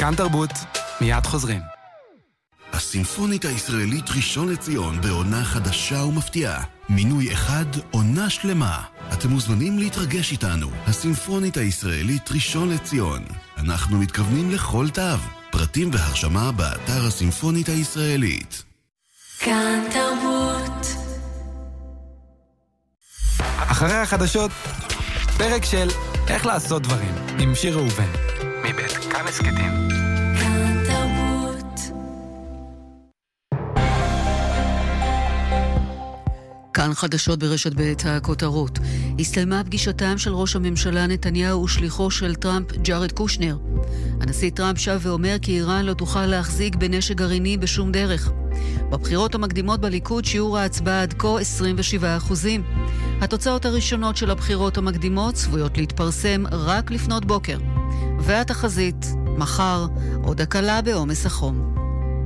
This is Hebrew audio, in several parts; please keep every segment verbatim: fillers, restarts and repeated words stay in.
כאן תרבות, מיד חוזרים. הסימפונית הישראלית ראשון לציון בעונה חדשה ומפתיעה. מינוי אחד, עונה שלמה. אתם מוזמנים להתרגש איתנו. הסימפונית הישראלית ראשון לציון. אנחנו מתכוונים לכל תו. פרטים והרשמה באתר הסימפונית הישראלית. כאן תרבות. אחרי החדשות, פרק של איך לעשות דברים עם שיר ראובן. מבית כאן הסקטים. כאן תרבות. כאן חדשות ברשת בית הכותרות. הסתיימה פגישתם של ראש הממשלה נתניהו ושליחו של טראמפ ג'ארד קושנר. הנשיא טראמפ שב ואומר כי איראן לא תוכל להחזיק בנשק גרעיני בשום דרך. בבחירות המקדימות בליכוד שיעור ההצבעה עד כה עשרים ושבעה אחוזים. התוצאות הראשונות של הבחירות המקדימות צפויות להתפרסם רק לפנות בוקר. והתחזית, מחר, עוד הקלה בעומס החום.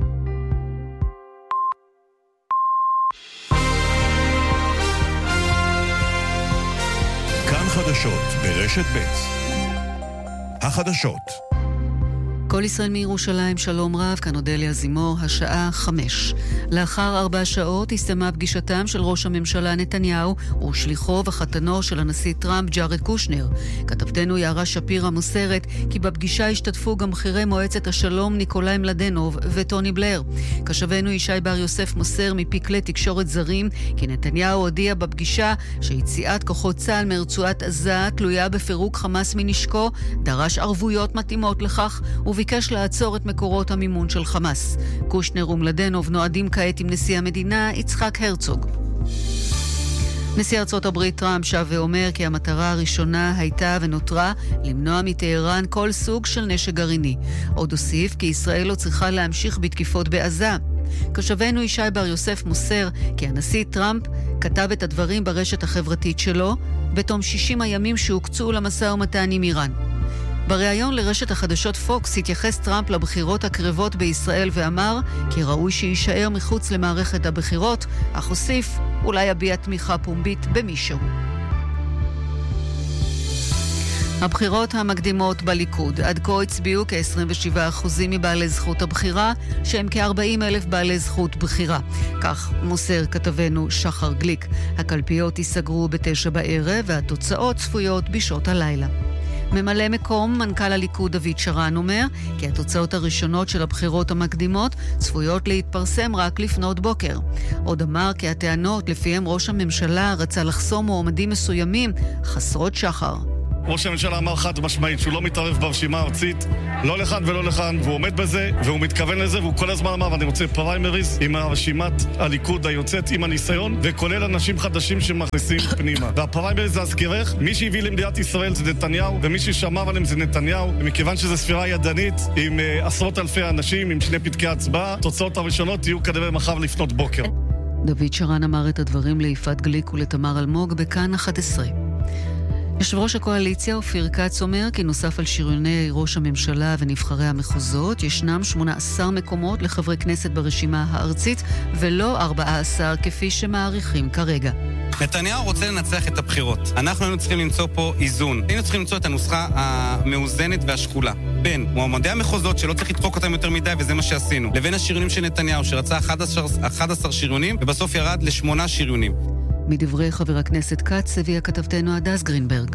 כאן חדשות ברשת ב'. החדשות. כל ישראל מירושלים, שלום רב, כאן אודליה זימור, השעה חמש. לאחר ארבע שעות הסתיימה פגישתם של ראש הממשלה נתניהו ושליחו וחתנו של הנשיא טראמפ ג'ארד קושנר. כתבתנו יערה שפירא מוסרת כי בפגישה השתתפו גם בכירי מועצת השלום ניקולאי מלדנוב וטוני בלר. קשבנו ישי בר יוסף מוסר מפי כלי תקשורת זרים כי נתניהו הודיע בפגישה שיציאת כוחות צה"ל מרצועת עזה תלויה בפירוק חמאס מנשקו, דרש ערבויות מתאימות לכך וביקש לעצור את מקורות המימון של חמאס. קושנר ומלדנוב נועדים כעת עם נשיא המדינה יצחק הרצוג. נשיא ארצות הברית טראמפ שב ואומר כי המטרה הראשונה הייתה ונותרה למנוע מטהרן כל סוג של נשק גרעיני. עוד הוסיף כי ישראל לא צריכה להמשיך בתקיפות בעזה. קשבנו ישי בר יוסף מוסר כי הנשיא טראמפ כתב את הדברים ברשת החברתית שלו בתום שישים הימים שהוקצו למשא ומתן עם איראן. בריאיון לרשת החדשות פוקס התייחס טראמפ לבחירות הקרבות בישראל ואמר כי ראוי שיישאר מחוץ למערכת הבחירות, אך הוסיף אולי יביע תמיכה פומבית במישהו. הבחירות המקדימות בליכוד. עד כה הצביעו כ-עשרים ושבעה אחוזים מבעלי זכות הבחירה, שהם כ-ארבעים אלף בעלי זכות בחירה. כך מוסר כתבנו שחר גליק. הקלפיות ייסגרו בתשע בערב והתוצאות צפויות בשעות הלילה. ממלא מקום מנכ"ל הליכוד דוד שרן אומר כי התוצאות הראשונות של הבחירות המקדימות צפויות להתפרסם רק לפנות בוקר. עוד אמר כי הטענות לפיהם ראש הממשלה רצה לחסום מועמדים מסוימים חסרות שחר. ראש הממשלה אמר חד משמעית שהוא לא מתערב ברשימה הארצית, לא לכאן ולא לכאן, והוא עומד בזה והוא מתכוון לזה, והוא כל הזמן אמר ואני רוצה פריימריז עם רשימת הליכוד היוצאת עם הניסיון וכולל אנשים חדשים שמכניסים פנימה. והפריימריז זה אזכירך, מי שהביא למדינת ישראל זה נתניהו ומי ששמר עליהם זה נתניהו, ומכיוון שזו ספירה ידנית עם uh, עשרות אלפי אנשים עם שני פתקי הצבעה, תוצאות הראשונות יהיו כנראה מחר לפנות בוקר. דוד שרן אמר את הדברים ליפעת גליק ולתמר אלמוג בכאן אחת עשרה. יושב ראש הקואליציה אופיר כץ אומר כי נוסף על שריוני ראש הממשלה ונבחרי המחוזות ישנם שמונה עשר מקומות לחברי כנסת ברשימה הארצית ולא ארבעה עשר כפי שמעריכים כרגע. נתניהו רוצה לנצח את הבחירות. אנחנו היינו צריכים למצוא פה איזון. היינו צריכים למצוא את הנוסחה המאוזנת והשקולה. בין מועמדי המחוזות שלא צריך לדחוק אותם יותר מדי וזה מה שעשינו. לבין השריונים של נתניהו שרצה אחד עשר שריונים ובסוף ירד לשמונה שריונים. מדברי חבר הכנסת כץ הביאה כתבתנו הדס גרינברג.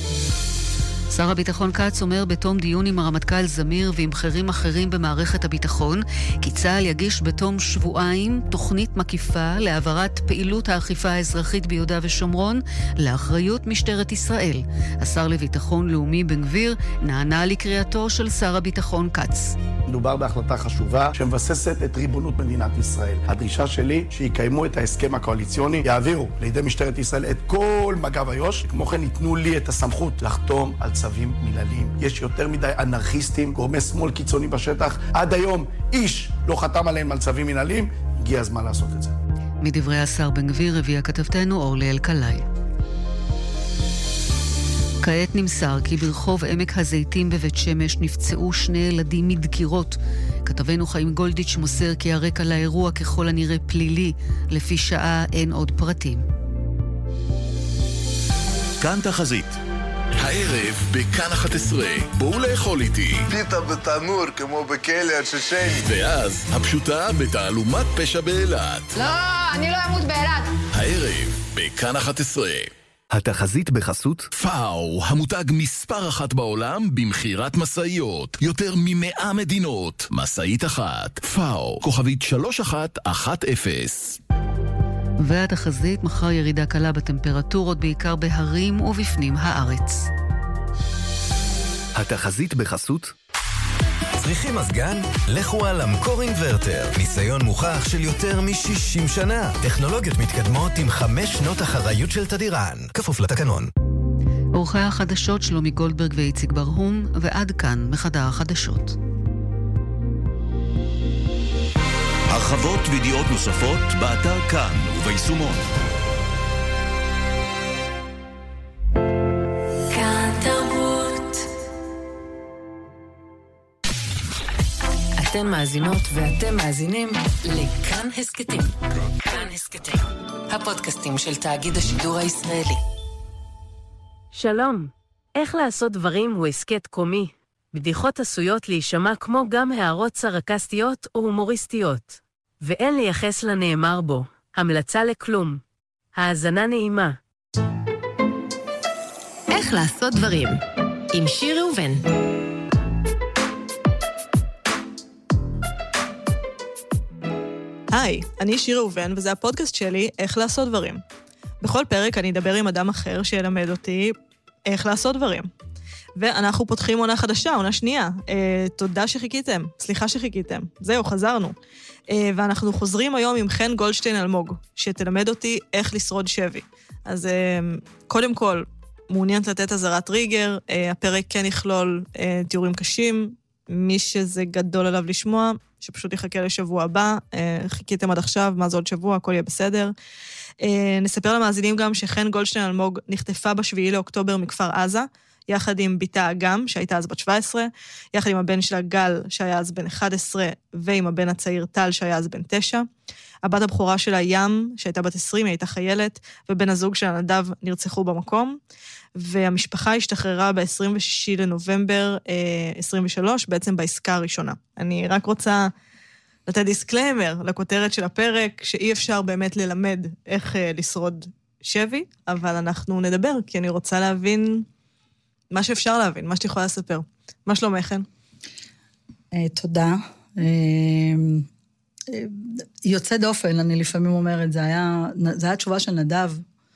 שר הביטחון כץ אומר בתום דיון עם הרמטכ"ל זמיר ועם בכירים אחרים במערכת הביטחון כי צה"ל יגיש בתום שבועיים תוכנית מקיפה להעברת פעילות האכיפה האזרחית ביהודה ושומרון לאחריות משטרת ישראל. השר לביטחון לאומי בן גביר נענה לקריאתו של שר הביטחון כץ. מדובר בהחלטה חשובה שמבססת את ריבונות מדינת ישראל. הדרישה שלי שיקיימו את ההסכם הקואליציוני, יעבירו לידי משטרת ישראל את כל מג"ב איו"ש, כמו כן ייתנו לי את הסמכות לחתום על צווים מנהליים. יש יותר מדי אנרכיסטים, גורמי שמאל קיצוני בשטח. עד היום איש לא חתם עליהם על צווים מנהליים, הגיע הזמן לעשות את זה. מדברי השר בן גביר הביאה כתבתנו אורלי אלקלעי. כעת נמסר כי ברחוב עמק הזיתים בבית שמש נפצעו שני ילדים מדקירות. כתבנו חיים גולדיץ' מוסר כי הרקע לאירוע ככל הנראה פלילי, לפי שעה אין עוד פרטים. כאן תחזית. הערב בכאן אחת עשרה, בואו לאכול איתי. פיתה בתנור כמו בכלא הצ'צ'ני. ואז הפשוטה בתעלומת פשע באילת. לא, אני לא אמות באילת. הערב בכאן אחת עשרה. התחזית בחסות פאו, המותג מספר אחת בעולם במחירת מסעיות, יותר ממאה מדינות, מסעית אחת. פאו, כוכבית שלוש אחת אחת אפס. והתחזית מחר ירידה קלה בטמפרטורות בעיקר בהרים ובפנים הארץ. התחזית בחסות צריכים מזגן? לכו על אמקור אינברטר. ניסיון מוכח של יותר מ-שישים שנה. טכנולוגיות מתקדמות עם חמש שנות אחריות של תדירן. כפוף לתקנון. עורכי החדשות שלומי גולדברג ואיציק ברהום, ועד כאן מחדר החדשות. הרחבות וידיעות נוספות באתר כאן וביישומון. כאן תרבות. אתן מאזינות ואתם מאזינים לכאן הסקטים. כאן הסקטים, הפודקאסטים של תאגיד השידור הישראלי. שלום, איך לעשות דברים הוא הסקט קומי. בדיחות עשויות להישמע כמו גם הערות סרקסטיות או הומוריסטיות. ואין לייחס לנאמר בו. המלצה לכלום. האזנה נעימה. איך לעשות דברים עם שיר ראובן. היי, אני שיר ראובן וזה הפודקאסט שלי איך לעשות דברים. בכל פרק אני אדבר עם אדם אחר שילמד אותי איך לעשות דברים. ואנחנו פותחים עונה חדשה, עונה שנייה. אה, תודה שחיכיתם, סליחה שחיכיתם. זהו, חזרנו. אה, ואנחנו חוזרים היום עם חן גולדשטיין אלמוג, שתלמד אותי איך לשרוד שבי. אז אה, קודם כל, מעוניינת לתת עזרת טריגר, אה, הפרק כן יכלול אה, תיאורים קשים, מי שזה גדול עליו לשמוע, שפשוט יחכה לשבוע הבא, אה, חיכיתם עד עכשיו, מה זה עוד שבוע, הכל יהיה בסדר. אה, נספר למאזינים גם שחן גולדשטיין אלמוג נחטפה בשביעי לאוקטובר מכפר עזה, יחד עם ביתה אגם, שהייתה אז בת שבע עשרה, יחד עם הבן שלה גל, שהיה אז בן אחת עשרה, ועם הבן הצעיר טל, שהיה אז בן תשע. הבת הבכורה שלה ים, שהייתה בת עשרים, היא הייתה חיילת, ובן הזוג שלה נדב נרצחו במקום, והמשפחה השתחררה ב-עשרים ושישה לנובמבר עשרים ושלוש, בעצם בעסקה הראשונה. אני רק רוצה לתת דיסקליימר לכותרת של הפרק, שאי אפשר באמת ללמד איך לשרוד שבי, אבל אנחנו נדבר, כי אני רוצה להבין מה שאפשר להבין, מה שאתה יכולה לספר. מה שלומך, חן? תודה. יוצא דופן, אני לפעמים אומרת, זה היה, זה היה תשובה של נדב,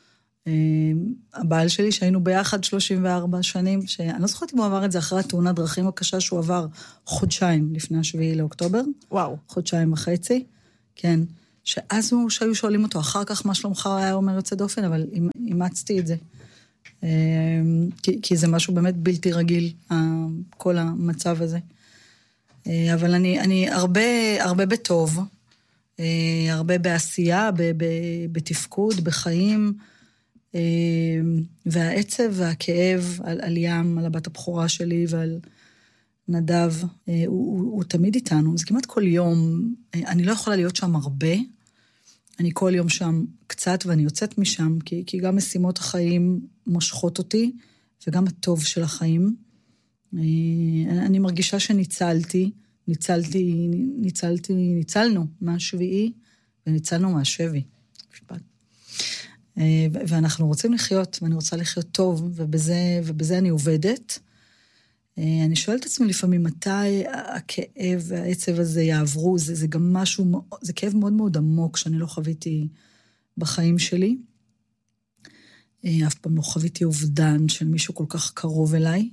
הבעל שלי, שהיינו ביחד שלושים וארבע שנים, שאני לא זוכרת אם הוא עבר את זה אחרי התאונת דרכים הקשה, שהוא עבר חודשיים לפני השביעי לאוקטובר. וואו. חודשיים וחצי, כן. שאז הוא, שהיו שואלים אותו, אחר כך מה שלומך היה אומר יוצא דופן, אבל אימצתי את זה. כי, כי זה משהו באמת בלתי רגיל, כל המצב הזה. אבל אני, אני הרבה, הרבה בטוב, הרבה בעשייה, ב, ב, בתפקוד, בחיים, והעצב והכאב על, על ים, על הבת הבכורה שלי ועל נדב, הוא, הוא, הוא תמיד איתנו. זה כמעט כל יום, אני לא יכולה להיות שם הרבה, אני כל יום שם קצת ואני יוצאת משם, כי, כי גם משימות החיים מושכות אותי, וגם הטוב של החיים. אני מרגישה שניצלתי, ניצלתי, ניצלתי, ניצלנו מהשביעי, וניצלנו מהשבי. ואנחנו רוצים לחיות, ואני רוצה לחיות טוב, ובזה, ובזה אני עובדת. אני שואלת את עצמי לפעמים, מתי הכאב והעצב הזה יעברו, זה, זה גם משהו, זה כאב מאוד מאוד עמוק, שאני לא חוויתי בחיים שלי. אף פעם לא חוויתי אובדן של מישהו כל כך קרוב אליי.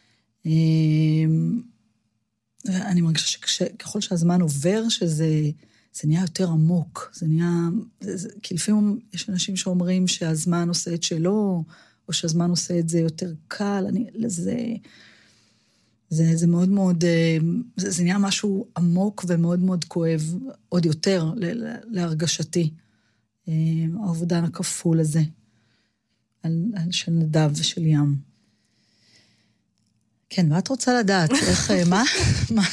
ואני מרגישה שככל שהזמן עובר, שזה זה נהיה יותר עמוק, זה נהיה, זה, כי לפעמים יש אנשים שאומרים שהזמן עושה את שלו, או שהזמן עושה את זה יותר קל, אני, זה, זה, זה מאוד מאוד, זה, זה נהיה משהו עמוק ומאוד מאוד כואב, עוד יותר להרגשתי, האובדן הכפול הזה, על, על של נדב ושל ים. כן, מה את רוצה לדעת? איך, מה? מה?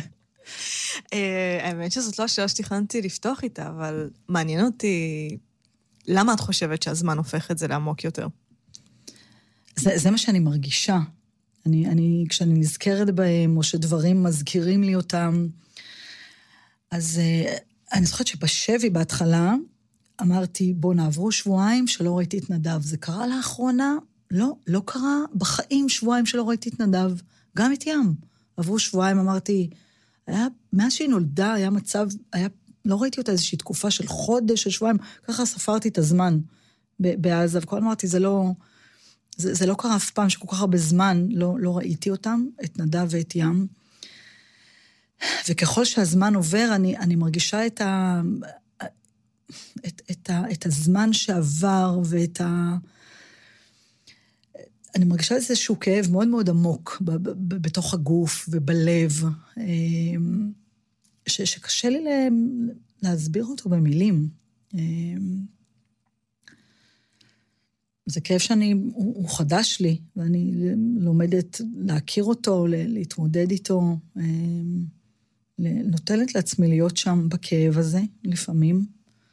האמת שזאת לא השאלה שתכננתי לפתוח איתה, אבל מעניין אותי, למה את חושבת שהזמן הופך את זה לעמוק יותר? זה, זה מה שאני מרגישה. אני, אני, כשאני נזכרת בהם, או שדברים מזכירים לי אותם, אז אני זוכרת שבשבי בהתחלה, אמרתי, בוא נעברו שבועיים שלא ראיתי את נדב. זה קרה לאחרונה? לא, לא קרה בחיים שבועיים שלא ראיתי את נדב. גם את ים. עברו שבועיים, אמרתי, היה, מאז שהיא נולדה, היה מצב, היה, לא ראיתי אותה איזושהי תקופה של חודש, של שבועיים, ככה ספרתי את הזמן בעזה, וכל אמרתי, זה לא, זה, זה לא קרה אף פעם שכל כך הרבה זמן לא, לא ראיתי אותם, את נדב ואת ים. וככל שהזמן עובר, אני, אני מרגישה את ה... את, את, ה, את הזמן שעבר ואת ה... אני מרגישה איזשהו כאב מאוד מאוד עמוק ב, ב, ב, בתוך הגוף ובלב, ש, שקשה לי לה, להסביר אותו במילים. זה כאב שאני, הוא, הוא חדש לי, ואני לומדת להכיר אותו, להתמודד איתו, נוטלת לעצמי להיות שם בכאב הזה, לפעמים.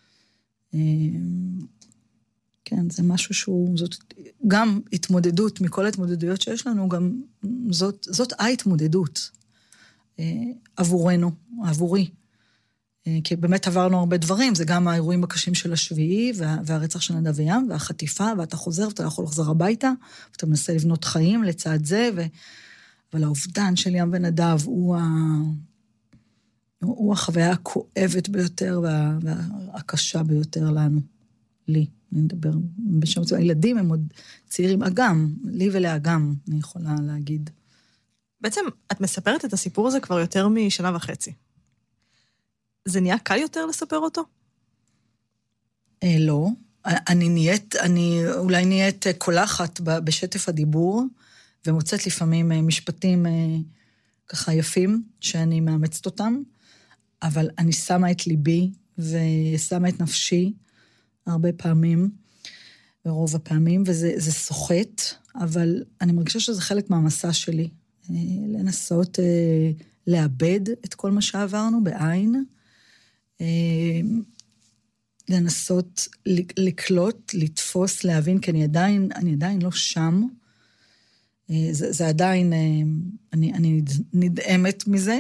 כן, זה משהו שהוא, זאת גם התמודדות, מכל ההתמודדויות שיש לנו, גם זאת, זאת ההתמודדות עבורנו, עבורי. כי באמת עברנו הרבה דברים, זה גם האירועים הקשים של השביעי, וה, והרצח של נדב וים, והחטיפה, ואתה חוזר, ואתה לא יכול לחזור הביתה, ואתה מנסה לבנות חיים לצד זה, ו, אבל האובדן של ים ונדב הוא ה... הוא החוויה הכואבת ביותר וה, והקשה ביותר לנו, לי. אני מדבר בשם עצמם, הילדים הם עוד צעירים, אגם, לי ולאגם, אני יכולה להגיד. בעצם את מספרת את הסיפור הזה כבר יותר משנה וחצי. זה נהיה קל יותר לספר אותו? אה, לא. אני נהיית, אני אולי נהיית קולחת בשטף הדיבור, ומוצאת לפעמים משפטים ככה יפים, שאני מאמצת אותם, אבל אני שמה את ליבי, ושמה את נפשי, הרבה פעמים, ורוב הפעמים, וזה זה סוחט, אבל אני מרגישה שזה חלק מהמסע שלי, לנסות לאבד את כל מה שעברנו בעין, לנסות לקלוט, לתפוס, להבין, כי אני עדיין, אני עדיין לא שם, זה, זה עדיין, אני, אני נדהמת מזה,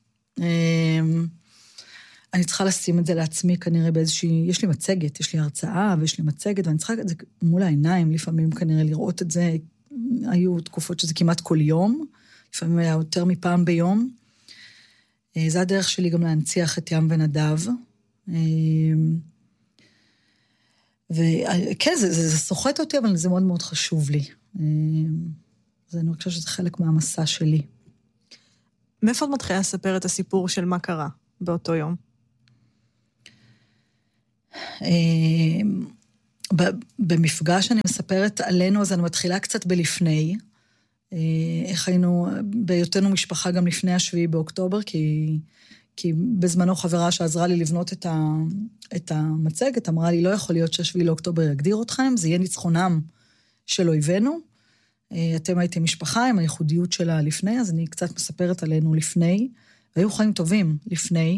אני צריכה לשים את זה לעצמי כנראה באיזושהי, יש לי מצגת, יש לי הרצאה ויש לי מצגת, ואני צריכה את זה מול העיניים, לפעמים כנראה לראות את זה, היו תקופות שזה כמעט כל יום, לפעמים היה יותר מפעם ביום, זה הדרך שלי גם להנציח את ים ונדב, וכן, זה, זה, זה סוחט אותי, אבל זה מאוד מאוד חשוב לי, אז אני חושבת שזה חלק מהמסע שלי. מאיפה את מתחילה לספר את הסיפור של מה קרה באותו יום? במפגש אני מספרת עלינו, אז אני מתחילה קצת בלפני, איך היינו בהיותנו משפחה גם לפני השביעי באוקטובר, כי, כי בזמנו חברה שעזרה לי לבנות את, ה, את המצגת, אמרה לי, לא יכול להיות שהשביעי לאוקטובר יגדיר אתכם, זה יהיה ניצחונם של אויבינו, אתם הייתם משפחה עם הייחודיות שלה לפני, אז אני קצת מספרת עלינו לפני, והיו חיים טובים לפני,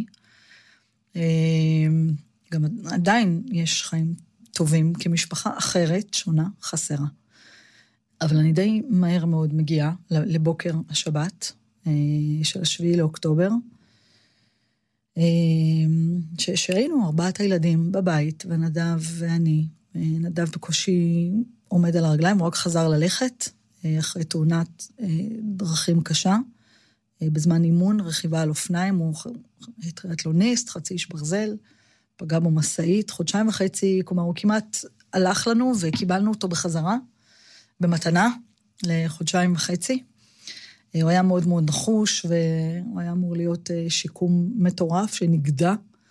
גם עדיין יש חיים טובים כמשפחה אחרת, שונה, חסרה. אבל אני די מהר מאוד מגיעה לבוקר השבת של השביעי לאוקטובר, שהיינו ארבעת הילדים בבית, ונדב ואני, נדב בקושי עומד על הרגליים, הוא רק חזר ללכת, אחרי תאונת דרכים קשה, בזמן אימון, רכיבה על אופניים, הוא טריאטלוניסט, חצי איש ברזל, פגע בו מסעית, חודשיים וחצי, כלומר, הוא כמעט הלך לנו, וקיבלנו אותו בחזרה, במתנה, לחודשיים וחצי. הוא היה מאוד מאוד נחוש, והוא היה אמור להיות שיקום מטורף, שנגדע.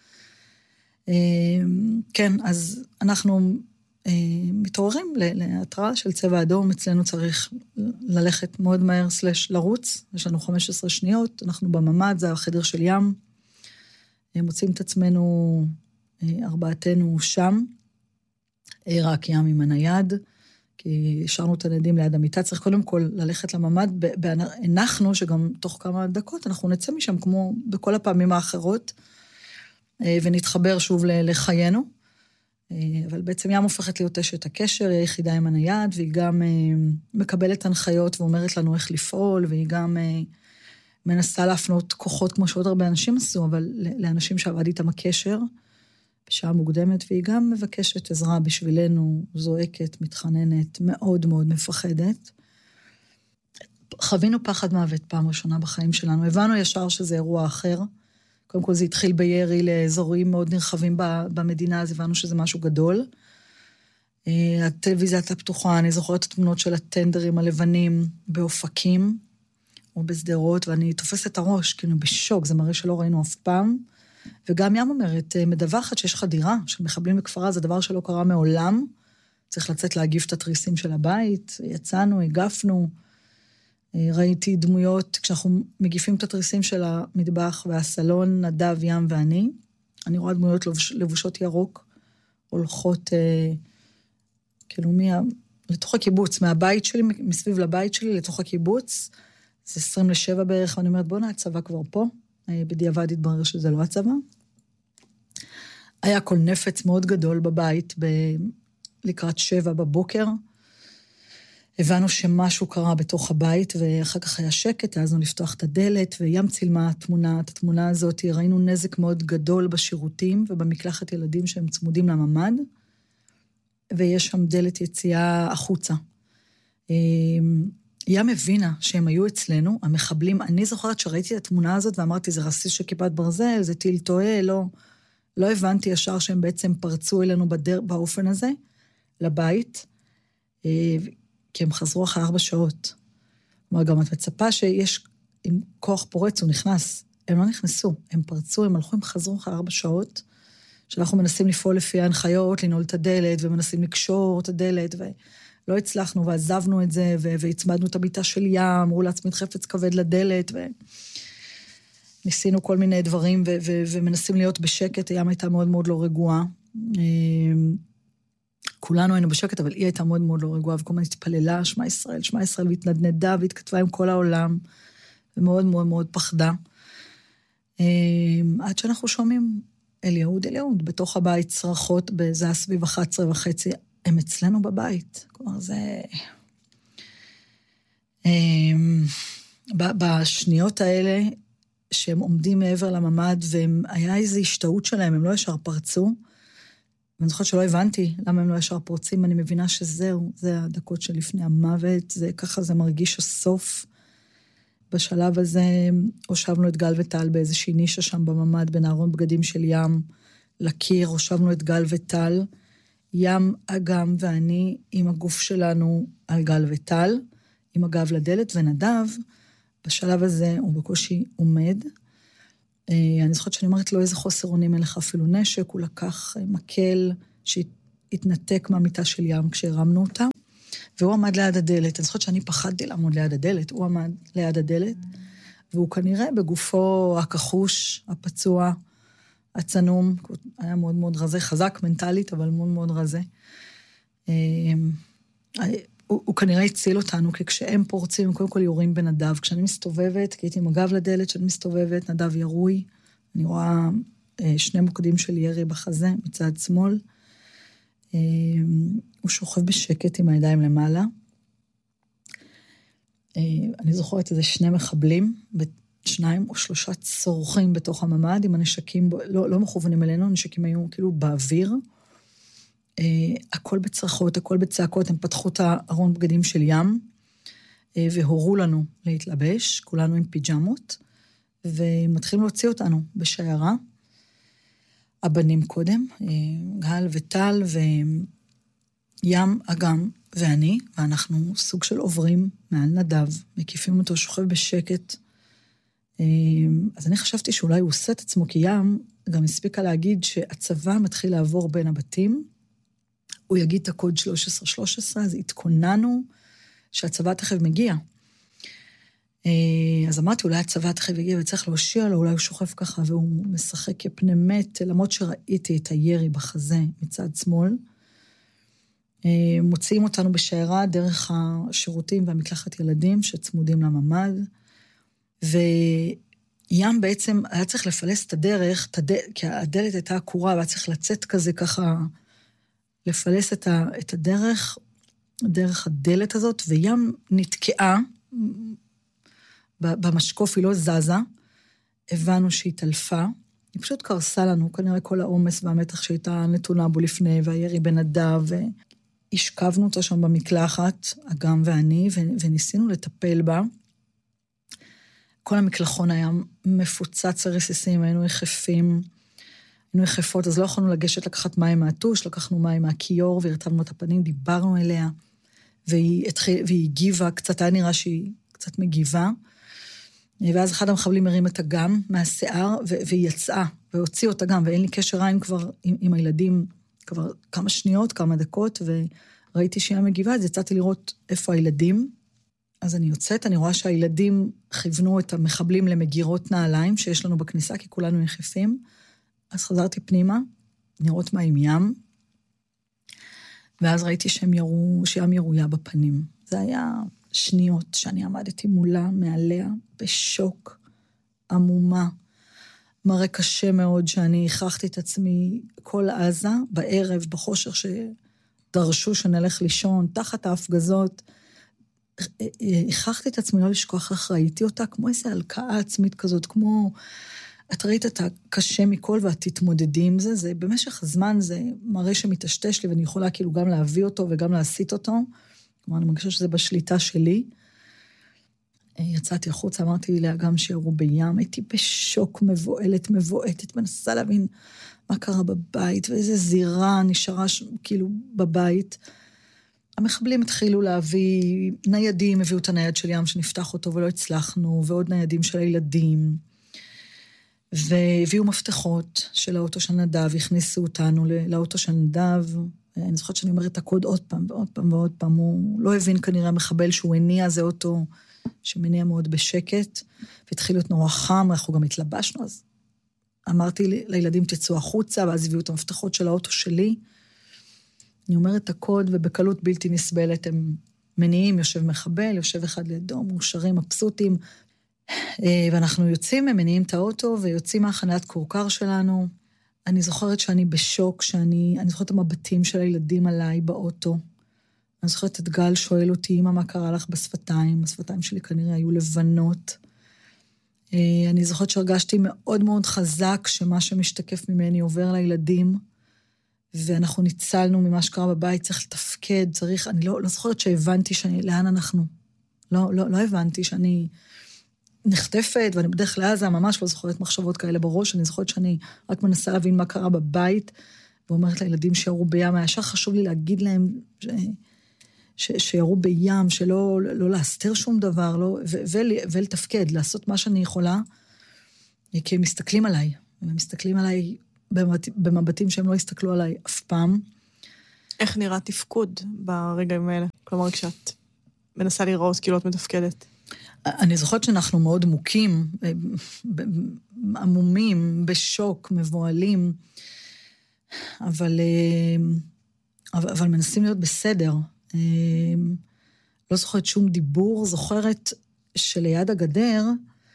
כן, אז אנחנו מתעוררים להתראה של צבע אדום, אצלנו צריך ללכת מאוד מהר סלש לרוץ, יש לנו חמש עשרה שניות, אנחנו בממד, זה החדר של ים, מוצאים את עצמנו, ארבעתנו שם, רק ים עם הנייד, כי השארנו את הניידים ליד המיטה, צריך קודם כל ללכת לממד, אנחנו שגם תוך כמה דקות, אנחנו נצא משם כמו בכל הפעמים האחרות, ונתחבר שוב לחיינו, אבל בעצם ים הופכת להיות אשת הקשר, היא היחידה עם הנייד, והיא גם מקבלת הנחיות ואומרת לנו איך לפעול, והיא גם מנסה להפנות כוחות כמו שעוד הרבה אנשים עשו, אבל לאנשים שעבד איתם הקשר, בשעה מוקדמת, והיא גם מבקשת עזרה בשבילנו, זועקת, מתחננת, מאוד מאוד מפחדת. חווינו פחד מוות פעם ראשונה בחיים שלנו, הבנו ישר שזה אירוע אחר, קודם כל זה התחיל בירי לאזורים מאוד נרחבים במדינה, אז הבנו שזה משהו גדול. הטלוויזיה הייתה פתוחה, אני זוכרת את התמונות של הטנדרים הלבנים באופקים, או בסדרות, ואני תופסת את הראש, כאילו בשוק, זה מראה שלא ראינו אף פעם. וגם ים אומרת, מדווחת שיש חדירה של מחבלים בכפרה, זה דבר שלא קרה מעולם, צריך לצאת להגיף את התריסים של הבית, יצאנו, הגפנו, ראיתי דמויות, כשאנחנו מגיפים את התריסים של המטבח והסלון, נדב, ים ואני, אני רואה דמויות לבוש, לבושות ירוק, הולכות, אה, כאילו, מה, לתוך הקיבוץ, מהבית שלי, מסביב לבית שלי, לתוך הקיבוץ, זה עשרים לשבע בערך, ואני אומרת, בוא נה, הצבא כבר פה, בדיעבד התברר שזה לא הצבא. היה כל נפץ מאוד גדול בבית, ב... לקראת שבע בבוקר, הבנו שמשהו קרה בתוך הבית, ואחר כך היה שקט, העזנו לפתוח את הדלת, וים צילמה התמונה, את התמונה הזאת, ראינו נזק מאוד גדול בשירותים, ובמקלחת ילדים שהם צמודים לממד, ויש שם דלת יציאה החוצה. ים הבינה שהם היו אצלנו, המחבלים, אני זוכרת שראיתי את התמונה הזאת, ואמרתי, זה רסיס של כיפת ברזל, זה טיל טועה, לא, לא הבנתי ישר שהם בעצם פרצו אלינו בדר, באופן הזה, לבית, כי הם חזרו אחרי ארבע שעות. כלומר, גם את מצפה שיש, עם כוח פורץ, הוא נכנס. הם לא נכנסו, הם פרצו, הם הלכו, הם חזרו אחרי ארבע שעות, שאנחנו מנסים לפעול לפי ההנחיות, לנעול את הדלת, ומנסים לקשור את הדלת, ולא הצלחנו, ועזבנו את זה, והצמדנו את הביטה של ים, אמרו להצמיד חפץ כבד לדלת, וניסינו כל מיני דברים, ו- ו- ומנסים להיות בשקט, הים הייתה מאוד מאוד לא רגועה, כולנו היינו בשקט, אבל היא הייתה מאוד מאוד לא רגועה, וכל הזמן התפללה, שמע ישראל, שמע ישראל, והתנדנדה, והתכתבה עם כל העולם, ומאוד מאוד מאוד פחדה. עד שאנחנו שומעים אל יהוד, אל יהוד, בתוך הבית צרחות, זה סביב אחת עשרה וחצי, הם אצלנו בבית. כלומר, זה... בשניות האלה, שהם עומדים מעבר לממד, והיה איזו השתאות שלהם, הם לא ישר פרצו, ואני זוכרת שלא הבנתי למה הם לא ישר פורצים, אני מבינה שזהו, זה הדקות שלפני המוות, זה, ככה זה מרגיש הסוף. בשלב הזה הושבנו את גל וטל באיזושהי נישה שם בממד, בין הארון בגדים של ים לקיר, הושבנו את גל וטל, ים, אגם ואני עם הגוף שלנו על גל וטל, עם הגב לדלת, ונדב, בשלב הזה הוא בקושי עומד, אני זוכרת שאני אומרת לו איזה חוסר אונים אין לך אפילו נשק, הוא לקח מקל שהתנתק מהמיטה של ים כשהרמנו אותה, והוא עמד ליד הדלת, אני זוכרת שאני פחדתי לעמוד ליד הדלת, הוא עמד ליד הדלת, והוא כנראה בגופו הכחוש, הפצוע, הצנום, היה מאוד מאוד רזה, חזק מנטלית, אבל מאוד מאוד רזה. הוא, הוא כנראה הציל אותנו, כי כשהם פורצים, הם קודם כל יורים בנדב. כשאני מסתובבת, כי הייתי עם הגב לדלת, כשאני מסתובבת, נדב ירוי, אני רואה שני מוקדים של ירי בחזה, מצד שמאל. הוא שוכב בשקט עם הידיים למעלה. אני זוכרת איזה שני מחבלים, שניים או שלושה צורכים בתוך הממד, עם הנשקים, לא, לא מכוונים אלינו, הנשקים היו כאילו באוויר, Uh, הכל בצרחות, הכל בצעקות, הם פתחו את הארון בגדים של ים, uh, והורו לנו להתלבש, כולנו עם פיג'מות, ומתחילים להוציא אותנו בשיירה, הבנים קודם, uh, גל וטל, וים, אגם ואני, ואנחנו סוג של עוברים מעל נדב, מקיפים אותו, שוכב בשקט, uh, אז אני חשבתי שאולי הוא עושה את עצמו, כי ים גם הספיקה להגיד שהצבא מתחיל לעבור בין הבתים, הוא יגיד את הקוד שלוש עשרה שלוש עשרה, אז התכוננו שהצבא תכף מגיע. אז אמרתי, אולי הצבא תכף מגיע וצריך להושיע לו, אולי הוא שוכב ככה והוא משחק כפני מת, למרות שראיתי את הירי בחזה מצד שמאל. מוציאים אותנו בשיירה דרך השירותים והמקלחת ילדים שצמודים לממד, וים בעצם היה צריך לפלס את הדרך, כי הדלת הייתה עקורה, והיה צריך לצאת כזה ככה, לפלס את, ה, את הדרך, דרך הדלת הזאת, וים נתקעה, במשקוף היא לא זזה, הבנו שהיא תלפה, היא פשוט קרסה לנו, כנראה כל העומס והמתח שהייתה נתונה בו לפני, והירי בנדב, והשכבנו אותה שם במקלחת, אגם ואני, וניסינו לטפל בה. כל המקלחון היה מפוצץ לרסיסים, היינו יחפים, היינו יחפות, אז לא יכולנו לגשת לקחת מים מהטוש, לקחנו מים מהכיור, והרטבנו את הפנים, דיברנו אליה, והיא, התחיל, והיא הגיבה, קצת היה נראה שהיא קצת מגיבה, ואז אחד המחבלים הרים את הגם מהשיער, והיא יצאה, והוציא אותה גם, ואין לי קשר עין כבר עם, עם הילדים, כבר כמה שניות, כמה דקות, וראיתי שהיא מגיבה, אז יצאתי לראות איפה הילדים. אז אני יוצאת, אני רואה שהילדים כיוונו את המחבלים למגירות נעליים, שיש לנו בכניסה, כי כולנו יחפים. אז חזרתי פנימה, נראות מה עם ים, ואז ראיתי שהם ירו, שים ירויה בפנים. זה היה שניות שאני עמדתי מולה, מעליה, בשוק, עמומה, מראה קשה מאוד שאני הכרחתי את עצמי כל עזה, בערב, בחושך שדרשו שנלך לישון, תחת ההפגזות, הכרחתי את עצמי לא לשכוח איך ראיתי אותה, כמו איזו הלקאה עצמית כזאת, כמו, את ראית את הקשה מכל ואת תתמודדי עם זה, זה במשך הזמן זה מראה שמתשתש לי, ואני יכולה כאילו גם להביא אותו וגם להסיט אותו, כלומר אני מרגישה שזה בשליטה שלי, יצאתי החוצה, אמרתי לה גם שירו בים, הייתי בשוק מבועלת, מבועטת, מנסה להבין מה קרה בבית, ואיזה זירה נשארה כאילו בבית. המחבלים התחילו להביא ניידים, הביאו את הנייד של ים שנפתח אותו ולא הצלחנו, ועוד ניידים של הילדים, והביאו מפתחות של האוטו של נדב, הכניסו אותנו לאוטו של נדב, אני זוכרת שאני אומרת את הקוד עוד פעם ועוד פעם ועוד פעם, הוא לא הבין כנראה המחבל שהוא הניע, זה אוטו שמניע מאוד בשקט, והתחיל להיות נורא חם, אנחנו גם התלבשנו, אז אמרתי לילדים תצאו החוצה, ואז הביאו את המפתחות של האוטו שלי, אני אומרת את הקוד, ובקלות בלתי נסבלת, הם מניעים, יושב מחבל, יושב אחד לידו, מאושרים, מבסוטים, ואנחנו יוצאים, הם מניעים את האוטו, ויוצאים מהחניית קורקר שלנו, אני זוכרת שאני בשוק, שאני, אני זוכרת את המבטים של הילדים עליי באוטו, אני זוכרת את גל שואל אותי, אמא, מה קרה לך בשפתיים? השפתיים שלי כנראה היו לבנות. אני זוכרת שהרגשתי מאוד מאוד חזק, שמה שמשתקף ממני עובר לילדים, ואנחנו ניצלנו ממה שקרה בבית, צריך לתפקד, צריך, אני לא, לא זוכרת שהבנתי שאני, לאן אנחנו. לא, לא, לא הבנתי שאני נחטפת, ואני בדרך לעזה, ממש לא זוכרת מחשבות כאלה בראש, אני זוכרת שאני רק מנסה להבין מה קרה בבית, ואומרת לילדים שירו בים, היה חשוב לי להגיד להם ש... ש... שירו בים, שלא לא להסתר שום דבר, לא, ו... ו... ולתפקד, לעשות מה שאני יכולה, כי הם מסתכלים עליי, הם מסתכלים עליי במבט... במבטים שהם לא הסתכלו עליי אף פעם. איך נראה תפקוד ברגעים האלה? כלומר, כשאת מנסה לראות כאילו את מתפקדת. אני זוכרת שאנחנו מאוד מוכים, עמומים, בשוק, מבועלים, אבל, אבל, אבל מנסים להיות בסדר. לא זוכרת שום דיבור, זוכרת שליד הגדר,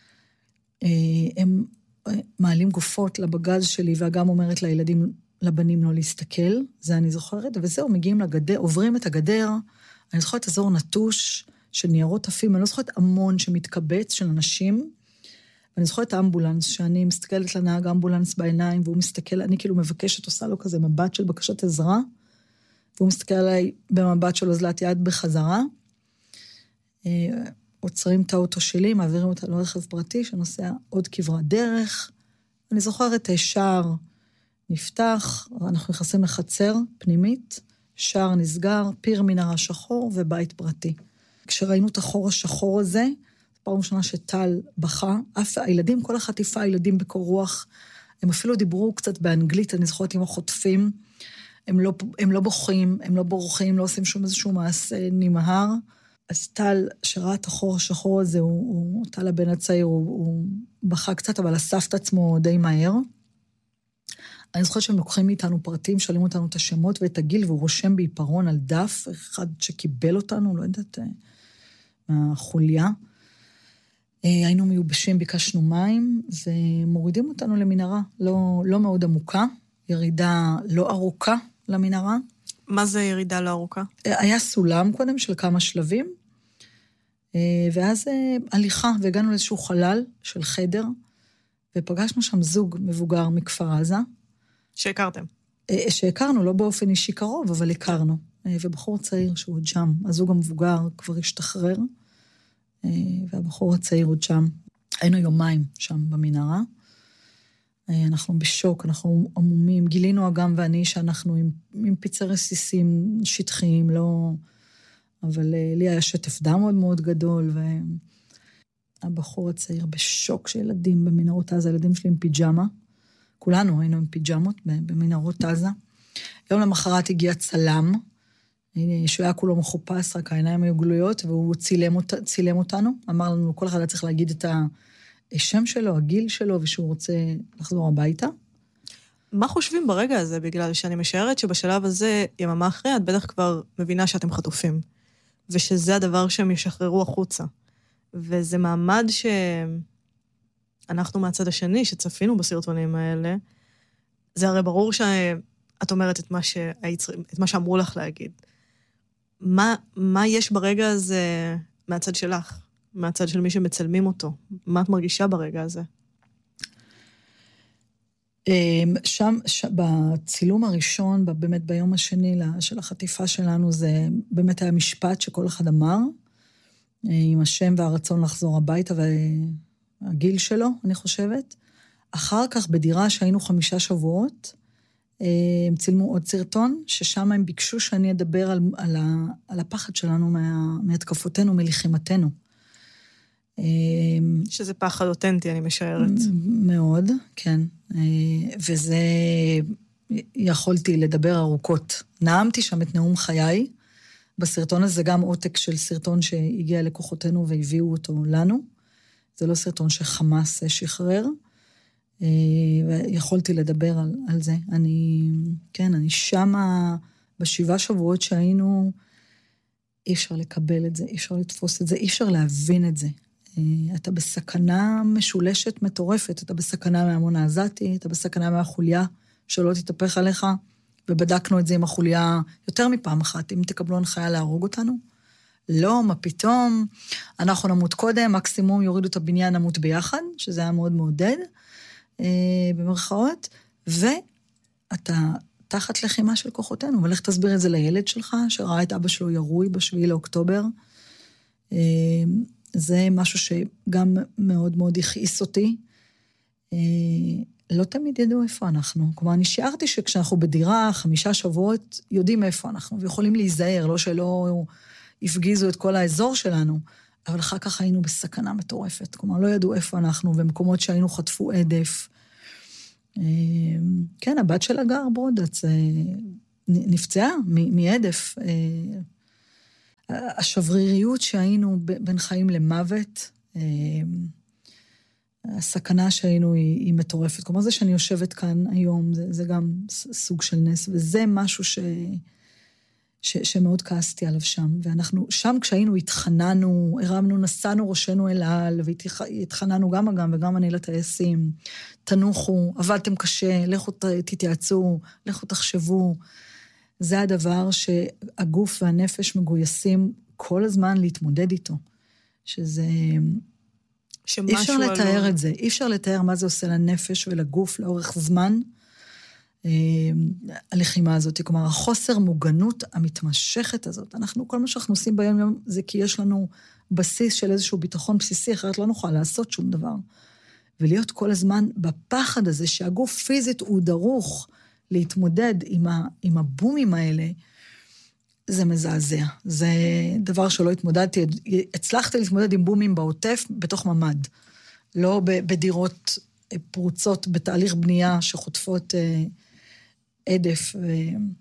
הם מעלים גופות לבגז שלי, והגם אומרת לילדים, לבנים לא להסתכל, זה אני זוכרת, וזהו, מגיעים לגדר, עוברים את הגדר, אני זוכרת אזור נטוש, של ניירות עפים, אני לא זוכרת המון שמתקבץ של אנשים, ואני זוכרת האמבולנס, שאני מסתכלת לנהג אמבולנס בעיניים, והוא מסתכל, אני כאילו מבקשת, עושה לו כזה מבט של בקשת עזרה, והוא מסתכל עליי במבט של אוזלת יד בחזרה, עוצרים את האוטו שלי, מעבירים אותה לרכב פרטי, שנוסע עוד כברת דרך, אני זוכרת שער נפתח, אנחנו נכנסים לחצר פנימית, שער נסגר, פיר מנהרה שחור ובית פרטי. כשראינו את החור השחור הזה, פעם ראשונה שטל בכה, אף הילדים, כל החטיפה, הילדים בקור רוח, הם אפילו דיברו קצת באנגלית, אני זוכרת עם החוטפים, הם לא, הם לא בוכים, הם לא בורחים, לא עושים שום איזשהו מעשה נמהר, אז טל, שראה את החור השחור הזה, הוא, הוא, טל הבן הצעיר, הוא, הוא בכה קצת, אבל אסף את עצמו די מהר. אני זוכרת שהם לוקחים מאיתנו פרטים, שואלים אותנו את השמות ואת הגיל, והוא רושם בעיפרון על דף, אחד שקיבל אותנו, לא יודעת, מהחוליה. היינו מיובשים, ביקשנו מים, ומורידים אותנו למנהרה, לא, לא מאוד עמוקה, ירידה לא ארוכה למנהרה. מה זה ירידה לארוכה? היה סולם קודם של כמה שלבים, ואז הליכה, והגענו לאיזשהו חלל של חדר, ופגשנו שם זוג מבוגר מכפר עזה. שהכרתם? שהכרנו, לא באופן אישי קרוב, אבל הכרנו. ובחור צעיר שהוא עוד שם. הזוג המבוגר כבר השתחרר, והבחור הצעיר עוד שם. היינו יומיים שם במנהרה. אנחנו בשוק, אנחנו עמומים. גילינו אגם ואני שאנחנו עם, עם פיצי רסיסים שטחיים, לא... אבל לי היה שטף דם מאוד מאוד גדול, והבחור הצעיר בשוק שילדים במנהרות עזה, ילדים שלי עם פיג'מה. כולנו היינו עם פיג'מות במנהרות עזה. יום למחרת הגיע צלם, שהוא היה כולו מחופש, רק העיניים היו גלויות, והוא צילם, אות, צילם אותנו. אמר לנו, כל אחד היה צריך להגיד את השם שלו, הגיל שלו, ושהוא רוצה לחזור הביתה. מה חושבים ברגע הזה? בגלל שאני משערת שבשלב הזה, יממה אחרי, את בטח כבר מבינה שאתם חטופים. ושזה הדבר שהם ישחררו החוצה. וזה מעמד שאנחנו מהצד השני, שצפינו בסרטונים האלה, זה הרי ברור שאת אומרת את מה, שהיית, את מה שאמרו לך להגיד. מה, מה יש ברגע הזה מהצד שלך? מהצד של מי שמצלמים אותו? מה את מרגישה ברגע הזה? שם, ש... בצילום הראשון, באמת ביום השני של החטיפה שלנו, זה באמת היה משפט שכל אחד אמר, עם השם והרצון לחזור הביתה, והגיל שלו, אני חושבת. אחר כך, בדירה שהיינו חמישה שבועות, הם צילמו עוד סרטון, ששם הם ביקשו שאני אדבר על, על, ה... על הפחד שלנו מה... מהתקפותינו, מלחימתנו. שזה פחד אותנטי, אני משערת. מאוד, כן. וזה, יכולתי לדבר ארוכות. נעמתי שם את נאום חיי. בסרטון הזה גם עותק של סרטון שהגיע לכוחותינו והביאו אותו לנו. זה לא סרטון שחמאס שחרר. ויכולתי לדבר על, על זה. אני, כן, אני שמה בשבעה שבועות שהיינו, אי אפשר לקבל את זה, אי אפשר לתפוס את זה, אי אפשר להבין את זה. אתה בסכנה משולשת מטורפת, אתה בסכנה מהמון העזתי, אתה בסכנה מהחוליה שלא תתהפך עליך, ובדקנו את זה עם החוליה יותר מפעם אחת, אם תקבלו הנחיה להרוג אותנו. לא, מה פתאום, אנחנו נמות קודם, מקסימום יורידו את הבניין, נמות ביחד, שזה היה מאוד מעודד, במרכאות, ואתה תחת לחימה של כוחותינו, ולך תסביר את זה לילד שלך, שראה את אבא שלו ירוי בשביעי לאוקטובר, זה משהו שגם מאוד מאוד הכעיס אותי. לא תמיד ידעו איפה אנחנו. כלומר, אני שיערתי שכשאנחנו בדירה, חמישה שבועות, יודעים איפה אנחנו, ויכולים להיזהר, לא שלא הפגיזו את כל האזור שלנו, אבל אחר כך היינו בסכנה מטורפת. כלומר, לא ידעו איפה אנחנו, ומקומות שהיינו חטפו עדף. כן, הבת של הגר ברודץ נפצעה מעדף. השבריריות שהיינו בין חיים למוות, הסכנה שהיינו היא, היא מטורפת. כלומר, זה שאני יושבת כאן היום, זה, זה גם סוג של נס, וזה משהו ש, ש, שמאוד כעסתי עליו שם. ואנחנו, שם כשהיינו התחננו, הרמנו, נסענו ראשנו אל העל, והתחננו גם אגם וגם אני לטייסים, תנוחו, עבדתם קשה, לכו תתייעצו, לכו תחשבו. זה הדבר שהגוף והנפש מגויסים כל הזמן להתמודד איתו. שזה... אי אפשר לתאר את זה. אי אפשר לתאר מה זה עושה לנפש ולגוף לאורך זמן, הלחימה הזאת. כלומר, החוסר מוגנות המתמשכת הזאת. אנחנו, כל מה שאנחנו עושים ביום יום, זה כי יש לנו בסיס של איזשהו ביטחון בסיסי, אחרת לא נוכל לעשות שום דבר. ולהיות כל הזמן בפחד הזה, שהגוף פיזית הוא דרוך, להתמודד עם, ה, עם הבומים האלה, זה מזעזע. זה דבר שלא התמודדתי, הצלחתי להתמודד עם בומים בעוטף בתוך ממד, לא בדירות פרוצות בתהליך בנייה שחוטפות אה, עדף. ו...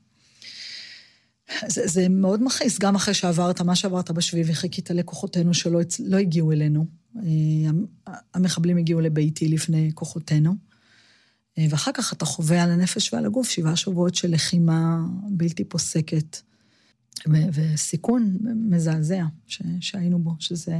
זה, זה מאוד מכעיס, גם אחרי שעברת מה שעברת בשביעי וחיכית לכוחותינו שלא לא הגיעו אלינו. אה, המחבלים הגיעו לביתי לפני כוחותינו. ואחר כך אתה חווה על הנפש ועל הגוף שבעה שבועות של לחימה בלתי פוסקת, וסיכון מזעזע ש, שהיינו בו, שזה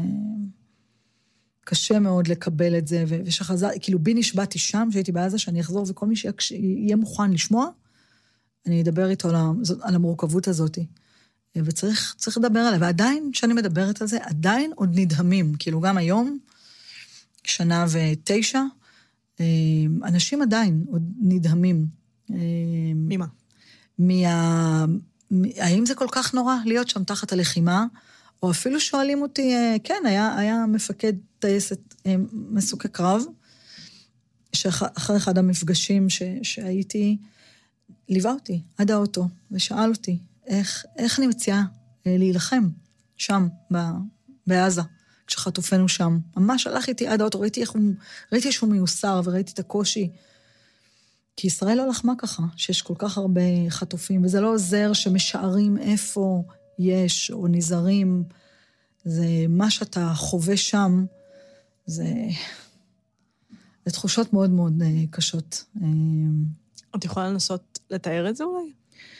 קשה מאוד לקבל את זה, ושחזר, כאילו בי נשבעתי שם, שהייתי בעזה, שאני אחזור, וכל מי שיהיה מוכן לשמוע, אני אדבר איתו על, על המורכבות הזאת, וצריך צריך לדבר עליה, ועדיין, כשאני מדברת על זה, עדיין עוד נדהמים, כאילו גם היום, שנה ותשע, אנשים עדיין עוד נדהמים. ממה? מה... האם זה כל כך נורא להיות שם תחת הלחימה, או אפילו שואלים אותי, כן, היה, היה מפקד טייסת מסוקי קרב, שאחרי אחד המפגשים ש, שהייתי, ליווה אותי עד האוטו, ושאל אותי, איך, איך אני מציעה להילחם שם, בעזה, כשחטופנו שם. ממש הלך איתי עד האוטו, ראיתי איך הוא, ראיתי שהוא מיוסר, וראיתי את הקושי, כי ישראל לא לחמה ככה, שיש כל כך הרבה חטופים, וזה לא עוזר שמשערים איפה יש, או נזרים, זה מה שאתה חווה שם, זה, זה תחושות מאוד מאוד קשות. את יכולה לנסות לתאר את זה אולי?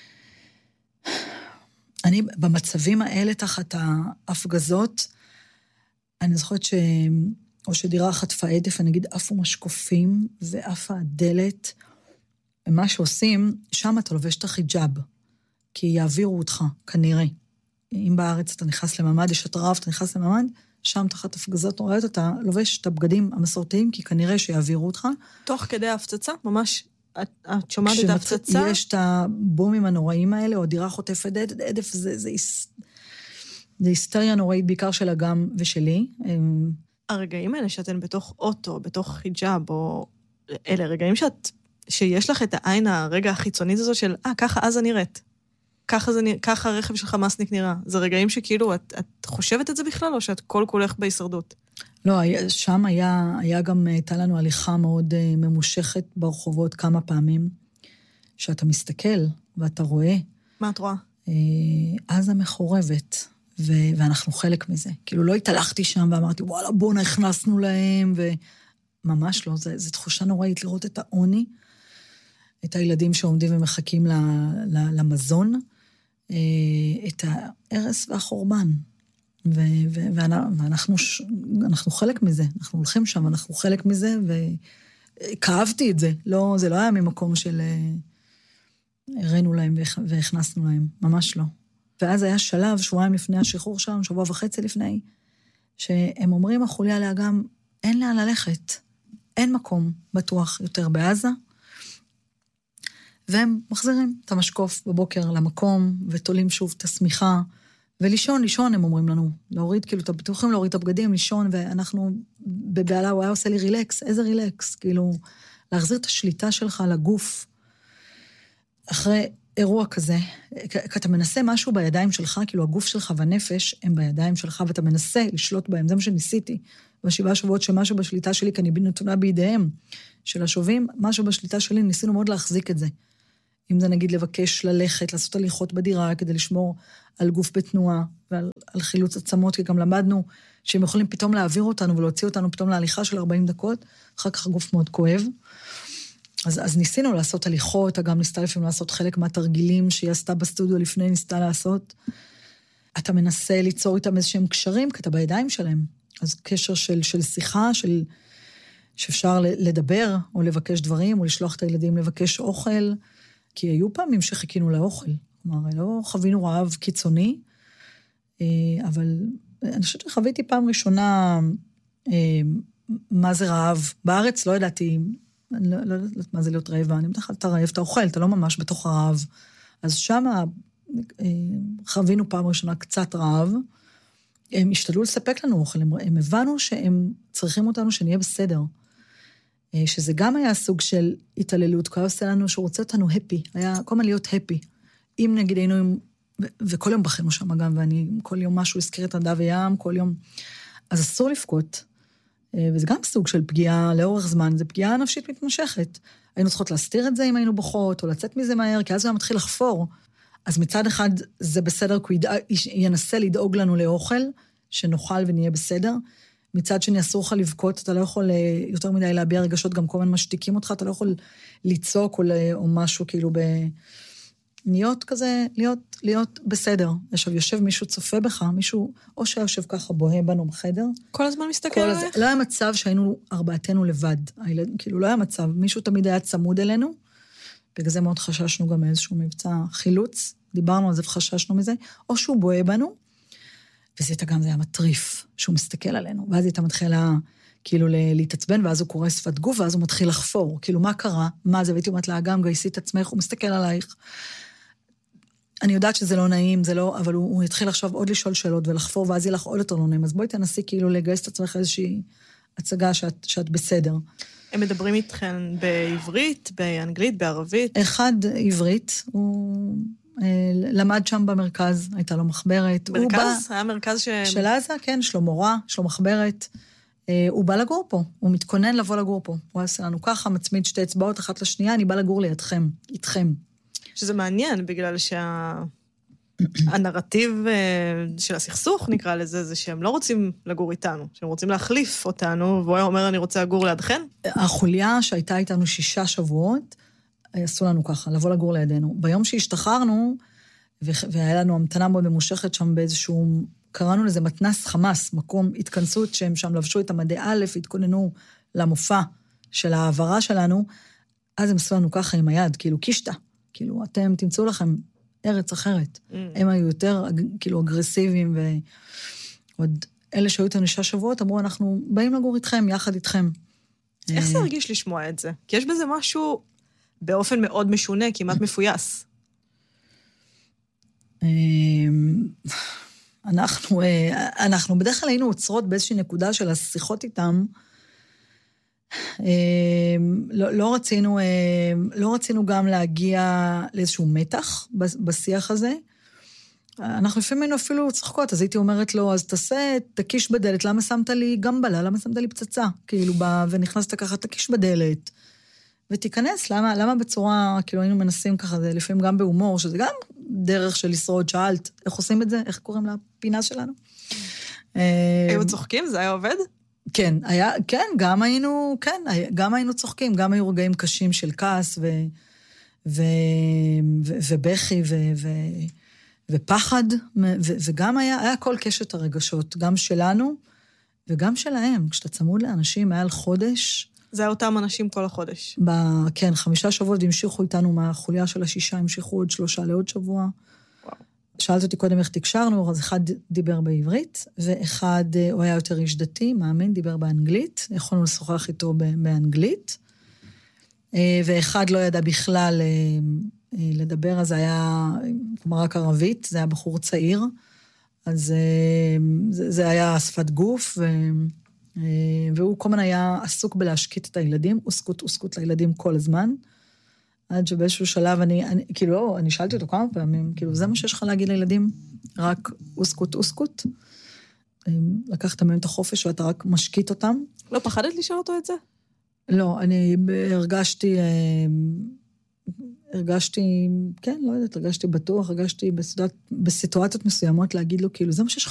אני, במצבים האלה, תחת ההפגזות, אני זוכרת ש... או שדירה חטפה עדף, אני אגיד, עפו משקופים, ועפה הדלת, ומה שעושים, שם אתה לובש את החיג'אב, כי יעבירו אותך, כנראה. אם בארץ אתה נכנס לממד, יש את רב, אתה נכנס לממד, שם תחת הפגזות נוראיות, אתה לובש את הבגדים המסורתיים, כי כנראה שיעבירו אותך. תוך כדי ההפצצה, ממש, את, את שומעת את ההפצצה? יש את הבומים הנוראים האלה, או דירה חוטפת עדף, זה, זה, זה היסטריה נוראית, בעיקר של אגם ושלי. הרגעים האלה שאתן בתוך אוטו, בתוך חיג'אב, או אלה רגעים שאת, שיש לך את העין הרגע החיצונית הזו של, אה, ככה אז אני נראית. ככה, זה, ככה הרכב של חמאסניק נראה. זה רגעים שכאילו, את, את חושבת את זה בכלל, או שאת כל כולך בהישרדות? לא, שם היה, היה גם, הייתה לנו הליכה מאוד ממושכת ברחובות כמה פעמים, שאתה מסתכל ואתה רואה. מה את רואה? אז המחורבת, ו- ואנחנו חלק מזה. כאילו לא התהלכתי שם ואמרתי, וואלה, בונה, הכנסנו להם, וממש לא, זה, זה תחושה נוראית לראות את העוני, את הילדים שעומדים ומחכים ל- ל- למזון, את הערס והחורבן. ו- ו- ואנחנו ש- אנחנו חלק מזה, אנחנו הולכים שם, אנחנו חלק מזה, וכאבתי את זה. לא, זה לא היה ממקום של הראינו להם והכנסנו להם, ממש לא. ואז היה שלב, שבועיים לפני השחרור שלנו, שבוע וחצי לפני, שהם אומרים, החוליה לאגם, אין לאן ללכת, אין מקום בטוח יותר בעזה, והם מחזירים את המשקוף בבוקר למקום, ותולים שוב את הסמיכה, ולישון, לישון הם אומרים לנו, להוריד, כאילו, אתם יכולים להוריד את הבגדים, לישון, ואנחנו, בבעלה, הוא היה עושה לי רילקס, איזה רילקס, כאילו, להחזיר את השליטה שלך לגוף, אחרי אירוע כזה, כי אתה מנסה משהו בידיים שלך, כאילו הגוף שלך והנפש הם בידיים שלך, ואתה מנסה לשלוט בהם, זה מה שניסיתי, בשבעה שבועות שמשהו בשליטה שלי, כי אני נתונה בידיהם של השובים, משהו בשליטה שלי, ניסינו מאוד להחזיק את זה. אם זה נגיד לבקש ללכת, לעשות הליכות בדירה, כדי לשמור על גוף בתנועה, ועל על חילוץ עצמות, כי גם למדנו שהם יכולים פתאום להעביר אותנו, ולהוציא אותנו פתאום להליכה של ארבעים דקות, אחר כך הגוף מאוד כואב. אז, אז ניסינו לעשות הליכות, גם ניסתה לפעמים לעשות חלק מהתרגילים שהיא עשתה בסטודיו לפני, ניסתה לעשות. אתה מנסה ליצור איתם איזשהם קשרים, כי אתה בידיים שלהם. אז קשר של, של שיחה, של, שאפשר לדבר, או לבקש דברים, או לשלוח את הילדים לבקש אוכל, כי היו פעמים שחיכינו לאוכל. כלומר, לא חווינו רעב קיצוני, אבל אני חושבת שחוויתי פעם ראשונה, מה זה רעב. בארץ לא ידעתי, אני לא, לא יודעת מה זה להיות רעבה, אני מתחת, אתה רעב, אתה אוכל, אתה לא ממש בתוך הרעב. אז שם חווינו פעם ראשונה קצת רעב, הם השתדלו לספק לנו אוכל, הם, הם הבנו שהם צריכים אותנו שנהיה בסדר, שזה גם היה סוג של התעללות, כי היה עושה לנו שהוא רוצה אותנו הפי, היה כל מה להיות הפי. אם נגיד היינו, ו- וכל יום בכינו שם גם, ואני כל יום משהו הזכיר את הדב וים, כל יום, אז אסור לפקוט. וזה גם סוג של פגיעה לאורך זמן, זה פגיעה נפשית מתמשכת. היינו צריכות להסתיר את זה אם היינו בוכות, או לצאת מזה מהר, כי אז הוא מתחיל לחפור. אז מצד אחד זה בסדר, כי הוא ינסה לדאוג לנו לאוכל, שנאכל ונהיה בסדר. מצד שני אסור לך לבכות, אתה לא יכול יותר מדי להביע רגשות, גם כל מיני משתיקים אותך, אתה לא יכול לצעוק או, או משהו כאילו ב... להיות כזה, להיות, להיות בסדר. עכשיו, יושב מישהו צופה בך, מישהו, או שיושב ככה בוהה בנו בחדר. כל הזמן מסתכל עליך? לא היה מצב שהיינו ארבעתנו לבד. הילד, כאילו, לא היה מצב. מישהו תמיד היה צמוד אלינו, בגלל זה מאוד חששנו גם מאיזשהו מבצע חילוץ, דיברנו על זה וחששנו מזה, או שהוא בואה בנו, וזה הייתה גם, זה היה מטריף, שהוא מסתכל עלינו, ואז הייתה מתחילה כאילו להתעצבן, ואז הוא קורא שפת גוף, ואז הוא מתחיל לחפור, כאילו מה קרה, מה זה, והייתי אומרת לה, גם גייסי את עצמך, הוא מסתכל עלייך, אני יודעת שזה לא נעים, זה לא, אבל הוא, הוא יתחיל עכשיו עוד לשאול שאלות ולחפור, ואז יהיה לך עוד יותר לא נעים, אז בואי תנסי כאילו לגייס את עצמך איזושהי הצגה שאת, שאת בסדר. הם מדברים איתכם בעברית, באנגלית, בערבית? אחד עברית, הוא למד שם במרכז, הייתה לו מחברת. מרכז? היה מרכז ש... של עזה, כן, יש לו מורה, יש לו מחברת. הוא בא לגור פה, הוא מתכונן לבוא לגור פה. הוא עושה לנו ככה, מצמיד שתי אצבעות אחת לשנייה, אני בא לגור לידכם, איתכם. שזה מעניין, בגלל שהנרטיב של הסכסוך, נקרא לזה, זה שהם לא רוצים לגור איתנו, שהם רוצים להחליף אותנו, והוא אומר, אני רוצה לגור לידכם. החוליה שהייתה איתנו שישה שבועות, עשו לנו ככה, לבוא לגור לידינו. ביום שהשתחררנו, והיה לנו המתנה מאוד ממושכת שם באיזשהו, קראנו לזה מתנס חמאס, מקום התכנסות שהם שם לבשו את המדי א', התכוננו למופע של העברה שלנו, אז הם עשו לנו ככה עם היד, כאילו קישטה, כאילו אתם תמצאו לכם ארץ אחרת. Mm. הם היו יותר כאילו אגרסיביים, ועוד אלה שהיו איתנו שישה שבועות, אמרו, אנחנו באים לגור איתכם, יחד איתכם. איך זה הרגיש לשמוע את זה? כי יש בזה משהו באופן מאוד משונה, כמעט מפויס. אנחנו, אנחנו בדרך כלל היינו עוצרות באיזושהי נקודה של השיחות איתם, לא, לא רצינו, לא רצינו גם להגיע לאיזשהו מתח בשיח הזה. אנחנו לפעמים היינו אפילו צחקות, אז הייתי אומרת לו, אז תעשה, תקיש בדלת, למה שמת לי גמבלה, למה שמת לי פצצה? כאילו, ונכנסת ככה, תקיש בדלת, ותיכנס, למה, למה בצורה, כאילו היינו מנסים ככה, זה לפעמים גם בהומור, שזה גם דרך של לשרוד, שאלת, איך עושים את זה? איך קוראים לפינה שלנו? היו צוחקים? זה היה עובד? כן, היה, כן, גם היינו, כן, גם היינו צוחקים, גם היו רגעים קשים של כעס ו, ו, ו, ובכי ו, ו, ופחד, ו, וגם היה, היה כל קשת הרגשות, גם שלנו וגם שלהם. כשאתה צמוד לאנשים מעל חודש, זה היה אותם אנשים כל החודש. ב, כן, חמישה שבועות, והמשיכו איתנו מהחוליה של השישה, המשיכו עוד שלושה לעוד שבוע. וואו. שאלת אותי קודם איך תקשרנו, אז אחד דיבר בעברית, ואחד, הוא היה יותר איש דתי, מאמין, דיבר באנגלית, יכולנו לשוחח איתו באנגלית, ואחד לא ידע בכלל לדבר, אז זה היה, כלומר רק ערבית, זה היה בחור צעיר, אז זה, זה היה שפת גוף, ו... והוא כל הזמן היה עסוק בלהשקיט את הילדים, עוסקות, עוסקות לילדים כל הזמן, עד שבאיזשהו שלב אני, אני כאילו, אני שאלתי אותו כמה פעמים, כאילו, זה מה שיש לך להגיד לילדים? רק עוסקות, עוסקות? לקחת מהם את החופש ואתה רק משקיט אותם? לא פחדת לשאול אותו את זה? לא, אני הרגשתי, הרגשתי, כן, לא יודעת, הרגשתי בטוח, הרגשתי בסיטואציות מסוימות להגיד לו, כאילו, זה מה שיש לך